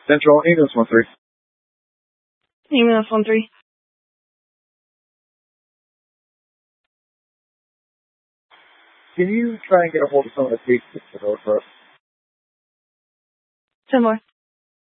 Central English 1-3. English 1-3. Can you try and get a hold of some of the cases for those for us? 10-4.